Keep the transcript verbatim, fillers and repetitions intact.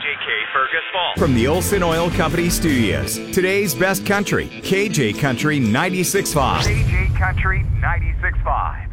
K Fergus Falls. From the Olson Oil Company Studios, today's best country, K J Country ninety-six point five. K J Country ninety-six point five.